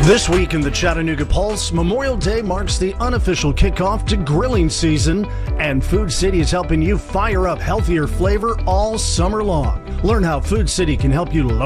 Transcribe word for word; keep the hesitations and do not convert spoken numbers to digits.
This week in the Chattanooga Pulse, Memorial Day marks the unofficial kickoff to grilling season, and Food City is helping you fire up healthier flavor all summer long. Learn how Food City can help you lower